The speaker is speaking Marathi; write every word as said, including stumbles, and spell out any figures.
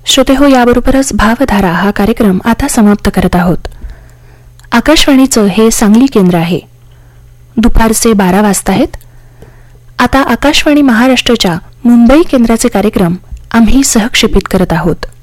श्रोते हो, याबरोबरच भावधारा हा कार्यक्रम आता समाप्त करत आहोत. आकाशवाणीचं हे सांगली केंद्र आहे. दुपारचे बारा वाजता आहेत. आता आकाशवाणी महाराष्ट्राच्या मुंबई केंद्राचे कार्यक्रम आम्ही सहक्षेपित करत आहोत.